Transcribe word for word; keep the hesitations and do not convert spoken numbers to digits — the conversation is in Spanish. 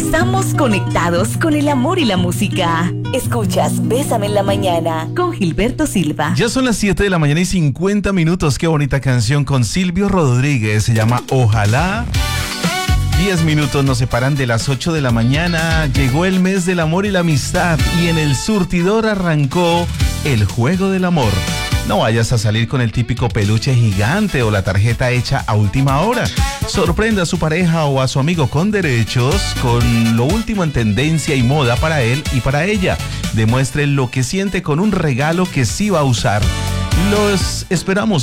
Estamos conectados con el amor y la música. Escuchas Bésame en la Mañana con Gilberto Silva. Ya son las siete de la mañana y cincuenta minutos. Qué bonita canción con Silvio Rodríguez. Se llama Ojalá. Diez minutos nos separan de las ocho de la mañana. Llegó el mes del amor y la amistad y en el surtidor arrancó el juego del amor. No vayas a salir con el típico peluche gigante o la tarjeta hecha a última hora. Sorprenda a su pareja o a su amigo con derechos con lo último en tendencia y moda para él y para ella. Demuestre lo que siente con un regalo que sí va a usar. Los esperamos